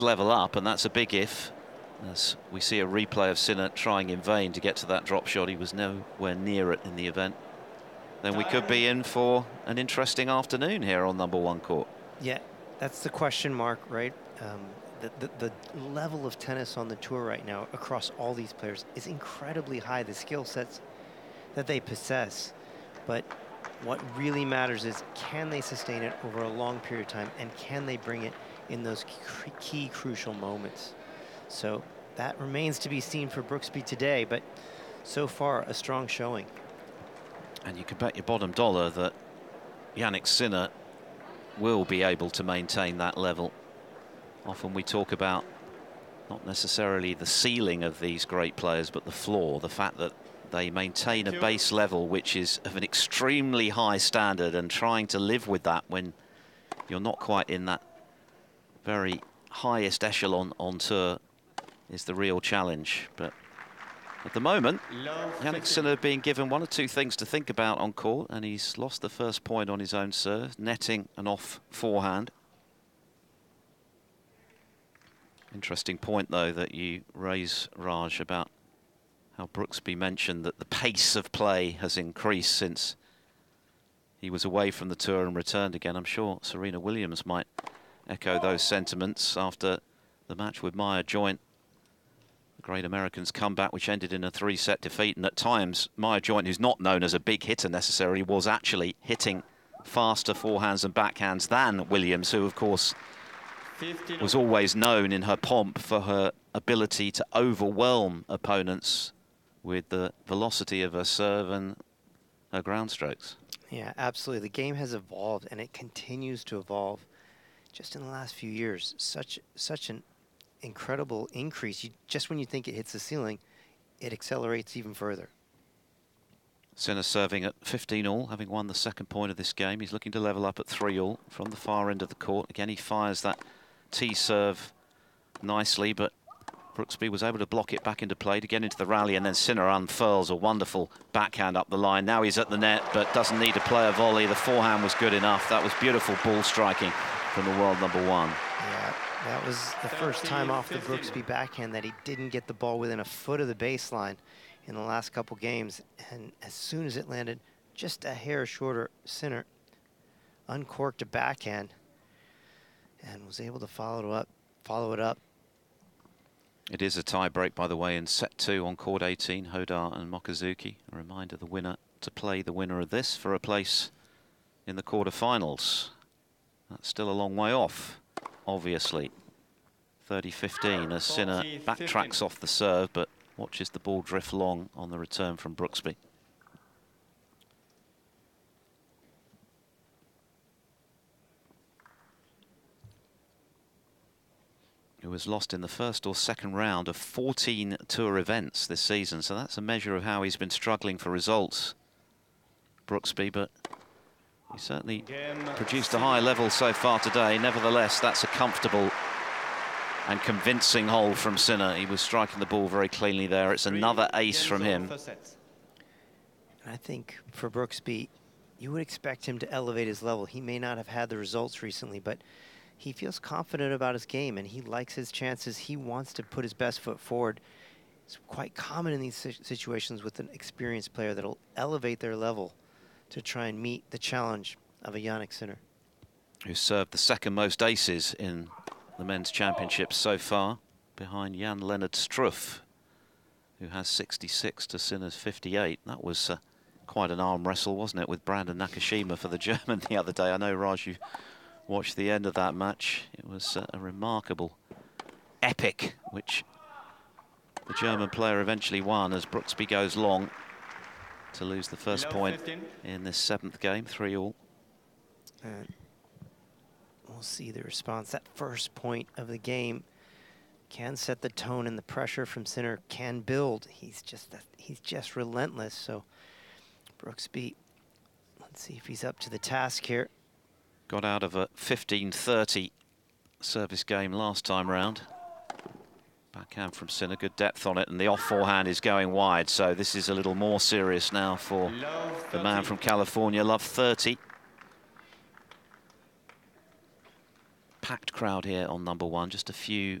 level up, and that's a big if. As we see a replay of Sinner trying in vain to get to that drop shot. He was nowhere near it in the event. Then we could be in for an interesting afternoon here on #1 court. Yeah, that's the question mark, right? The level of tennis on the tour right now across all these players is incredibly high, the skill sets that they possess. But what really matters is, can they sustain it over a long period of time, and can they bring it in those key crucial moments? So that remains to be seen for Brooksby today, but so far a strong showing. And you can bet your bottom dollar that Jannik Sinner will be able to maintain that level. Often we talk about not necessarily the ceiling of these great players, but the floor, the fact that they maintain a base level which is of an extremely high standard, and trying to live with that when you're not quite in that very highest echelon on tour is the real challenge. But at the moment, Jannik Sinner being given one or two things to think about on court, and he's lost the first point on his own serve, netting an off forehand. Interesting point, though, that you raise, Raj, about how Brooksby mentioned that the pace of play has increased since he was away from the tour and returned again. I'm sure Serena Williams might echo those sentiments after the match with Maya Joint. The great American's comeback, which ended in a 3-set defeat. And at times, Maya Joint, who's not known as a big hitter necessarily, was actually hitting faster forehands and backhands than Williams, who, of course, was always known in her pomp for her ability to overwhelm opponents with the velocity of her serve and her ground strokes. Yeah, absolutely. The game has evolved, and it continues to evolve just in the last few years. Such an incredible increase. Just when you think it hits the ceiling, it accelerates even further. Sinner serving at 15-all, having won the second point of this game. He's looking to level up at 3-all from the far end of the court. Again, he fires that tee serve nicely, but Brooksby was able to block it back into play to get into the rally, and then Sinner unfurls a wonderful backhand up the line. Now he's at the net, but doesn't need to play a volley. The forehand was good enough. That was beautiful ball striking from the world #1. Yeah, that was the first time off the Brooksby backhand that he didn't get the ball within a foot of the baseline in the last couple games. And as soon as it landed just a hair shorter, Sinner uncorked a backhand and was able to follow it up. It is a tie break, by the way, in set 2 on court 18, Hodar and Mochizuki. A reminder, the winner to play the winner of this for a place in the quarterfinals. That's still a long way off, obviously. 30-15 as Sinner backtracks off the serve, but watches the ball drift long on the return from Brooksby. Who was lost in the first or second round of 14 tour events this season. So that's a measure of how he's been struggling for results, Brooksby, but he certainly produced a high level so far today. Nevertheless, that's a comfortable and convincing hole from Sinner. He was striking the ball very cleanly there. It's another ace from him. And I think for Brooksby, you would expect him to elevate his level. He may not have had the results recently, but he feels confident about his game, and he likes his chances. He wants to put his best foot forward. It's quite common in these situations with an experienced player that'll elevate their level to try and meet the challenge of a Jannik Sinner, who served the second most aces in the men's championships so far, behind Jan-Lennard Struff, who has 66 to Sinner's 58. That was quite an arm wrestle, wasn't it, with Brandon Nakashima for the German the other day. I know, Raj, you watched the end of that match. It was a remarkable epic, which the German player eventually won as Brooksby goes long to lose the first point in this 7th game, 3-all. We'll see the response. That first point of the game can set the tone, and the pressure from Sinner can build. He's just relentless. So Brooksby, let's see if he's up to the task here. Got out of a 15-30 service game last time round. Backhand from Sinner, good depth on it, and the off forehand is going wide. So this is a little more serious now for the man from California, Love 30. packed crowd here on number one. Just a few